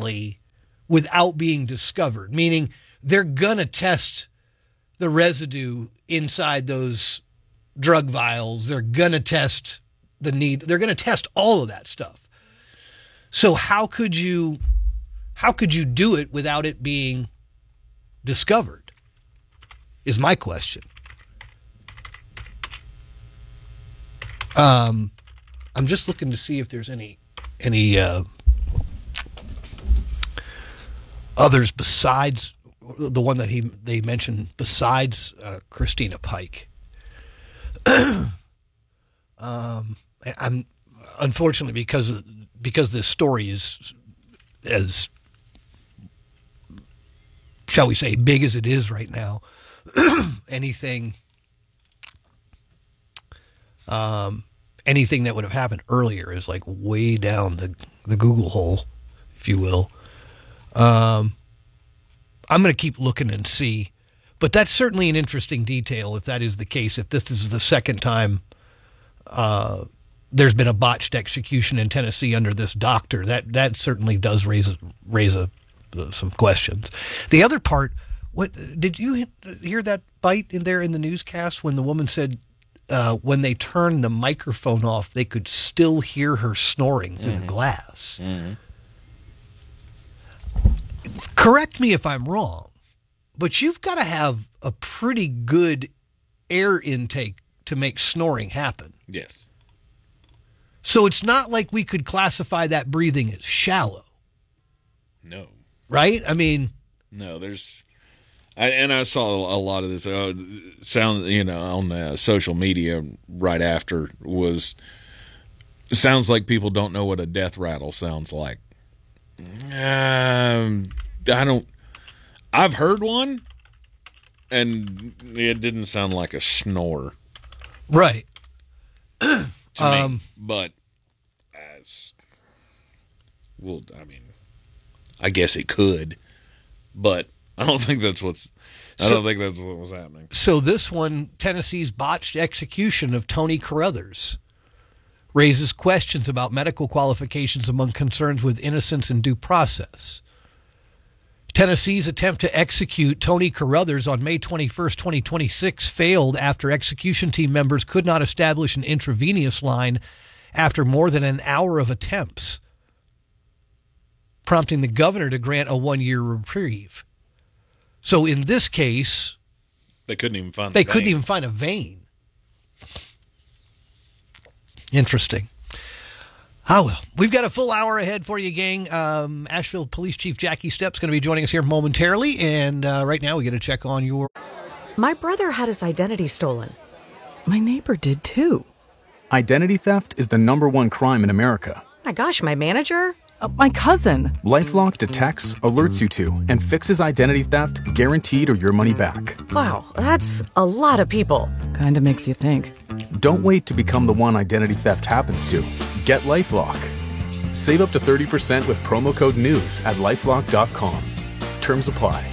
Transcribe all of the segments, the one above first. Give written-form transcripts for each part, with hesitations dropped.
intentionally without being discovered, meaning they're going to test the residue inside those drug vials. They're going to test they're going to test all of that stuff. So how could you do it without it being discovered is my question. I'm just looking to see if there's any others besides the one that they mentioned besides Christina Pike. I'm unfortunately because this story is as, shall we say, big as it is right now. anything that would have happened earlier is like way down the Google hole, if you will. I'm going to keep looking and see, but that's certainly an interesting detail if that is the case. If this is the second time there's been a botched execution in Tennessee under this doctor, that certainly does raise some questions. The other part, what did you hear that bite in there in the newscast when the woman said when they turned the microphone off, they could still hear her snoring through the glass? Mm-hmm. Correct me if I'm wrong, but you've got to have a pretty good air intake to make snoring happen. Yes. So it's not like we could classify that breathing as shallow. No. Right? I mean... No, I saw a lot of this sound, on social media right after sounds like people don't know what a death rattle sounds like. I've heard one, and it didn't sound like a snore. Right. To me, but I guess it could, but I don't think that's what was happening. So this one, Tennessee's botched execution of Tony Carruthers, raises questions about medical qualifications among concerns with innocence and due process. Tennessee's attempt to execute Tony Carruthers on May 21st, 2026 failed after execution team members could not establish an intravenous line after more than an hour of attempts, prompting the governor to grant a 1-year reprieve. So in this case, they couldn't even find a vein. Interesting. Oh, well, we've got a full hour ahead for you, gang. Asheville Police Chief Jackie Stepp's going to be joining us here momentarily, and right now we get to check on your... My brother had his identity stolen. My neighbor did too. Identity theft is the #1 crime in America. My gosh, my manager? My cousin. LifeLock detects, alerts you to, and fixes identity theft guaranteed or your money back. Wow, that's a lot of people. Kinda makes you think. Don't wait to become the one identity theft happens to. Get LifeLock. Save up to 30% with promo code NEWS at LifeLock.com. Terms apply.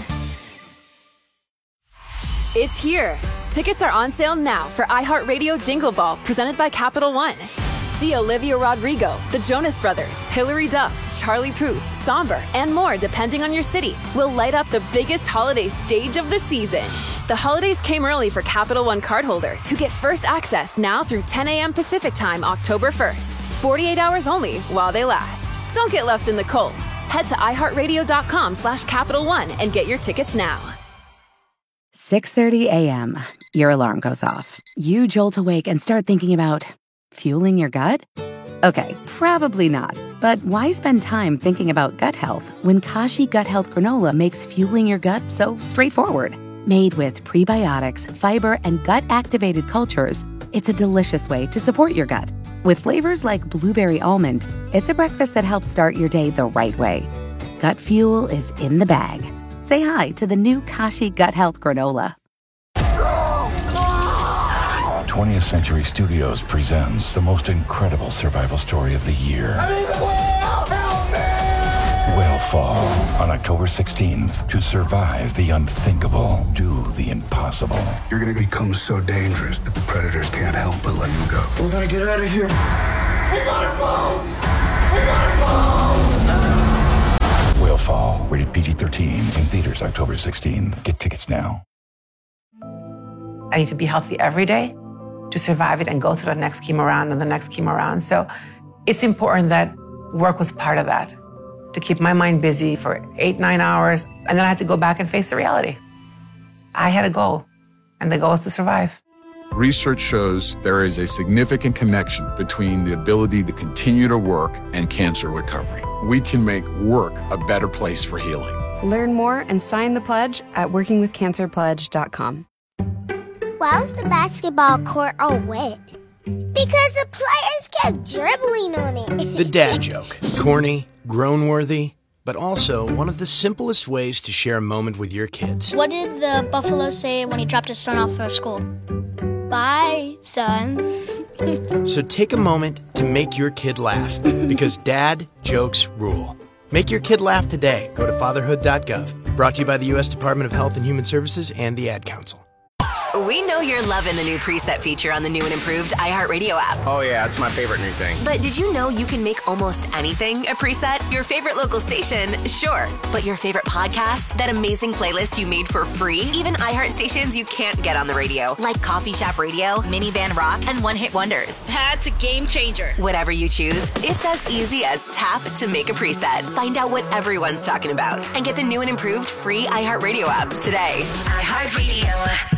It's here. Tickets are on sale now for iHeartRadio Jingle Ball, presented by Capital One. See Olivia Rodrigo, the Jonas Brothers, Hilary Duff, Charlie Puth, Somber, and more depending on your city will light up the biggest holiday stage of the season. The holidays came early for Capital One cardholders who get first access now through 10 a.m. Pacific Time, October 1st. 48 hours only while they last. Don't get left in the cold. Head to iHeartRadio.com/Capital One and get your tickets now. 6:30 a.m. Your alarm goes off. You jolt awake and start thinking about fueling your gut? Okay, probably not. But why spend time thinking about gut health when Kashi Gut Health Granola makes fueling your gut so straightforward? Made with prebiotics, fiber, and gut-activated cultures, it's a delicious way to support your gut. With flavors like blueberry almond, it's a breakfast that helps start your day the right way. Gut fuel is in the bag. Say hi to the new Kashi Gut Health Granola. 20th Century Studios presents the most incredible survival story of the year. Whale Fall on October 16th. To survive the unthinkable, do the impossible. You're going to become so dangerous that the predators can't help but let you go. We're going to get out of here. We got a boat! We got a boat! Rated PG-13. In theaters October 16th. Get tickets now. I need to be healthy every day to survive it and go through the next chemo round and the next chemo round. So it's important that work was part of that, to keep my mind busy for 8-9 hours. And then I had to go back and face the reality. I had a goal, and the goal is to survive. Research shows there is a significant connection between the ability to continue to work and cancer recovery. We can make work a better place for healing. Learn more and sign the pledge at workingwithcancerpledge.com. Why was the basketball court all wet? Because the players kept dribbling on it. The dad joke. Corny, groan-worthy, but also one of the simplest ways to share a moment with your kids. What did the buffalo say when he dropped his son off at school? Bye, son. So take a moment to make your kid laugh, because dad jokes rule. Make your kid laugh today. Go to fatherhood.gov. Brought to you by the U.S. Department of Health and Human Services and the Ad Council. We know you're loving the new preset feature on the new and improved iHeartRadio app. Oh yeah, it's my favorite new thing. But did you know you can make almost anything a preset? Your favorite local station, sure. But your favorite podcast? That amazing playlist you made for free? Even iHeart stations you can't get on the radio, like Coffee Shop Radio, Minivan Rock, and One Hit Wonders. That's a game changer. Whatever you choose, it's as easy as tap to make a preset. Find out what everyone's talking about and get the new and improved free iHeartRadio app today. iHeartRadio.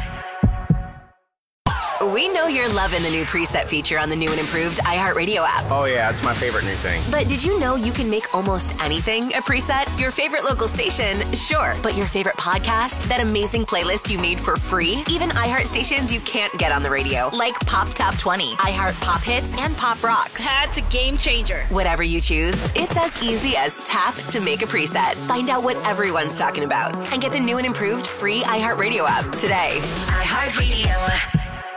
We know you're loving the new preset feature on the new and improved iHeartRadio app. Oh yeah, it's my favorite new thing. But did you know you can make almost anything a preset? Your favorite local station, sure. But your favorite podcast? That amazing playlist you made for free? Even iHeart stations you can't get on the radio, like Pop Top 20, iHeart Pop Hits, and Pop Rocks. That's a game changer. Whatever you choose, it's as easy as tap to make a preset. Find out what everyone's talking about and get the new and improved free iHeartRadio app today. iHeartRadio.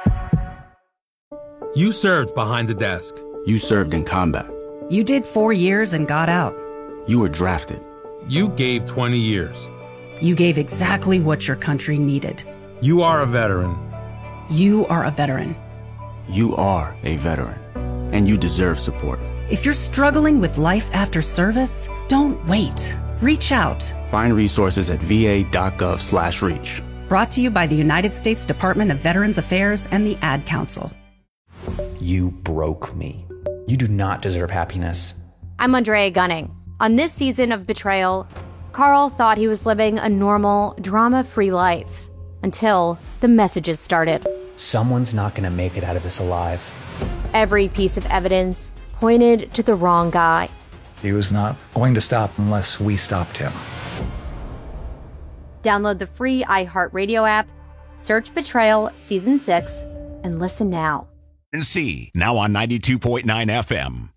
You served behind the desk. You served in combat. You did 4 years and got out. You were drafted. You gave 20 years. You gave exactly what your country needed. You are a veteran. You are a veteran. You are a veteran. And you deserve support. If you're struggling with life after service, don't wait. Reach out. Find resources at va.gov/reach. Brought to you by the United States Department of Veterans Affairs and the Ad Council. You broke me. You do not deserve happiness. I'm Andrea Gunning. On this season of Betrayal, Carl thought he was living a normal, drama-free life until the messages started. Someone's not going to make it out of this alive. Every piece of evidence pointed to the wrong guy. He was not going to stop unless we stopped him. Download the free iHeartRadio app, search Betrayal Season 6, and listen now. C, now on 92.9 FM.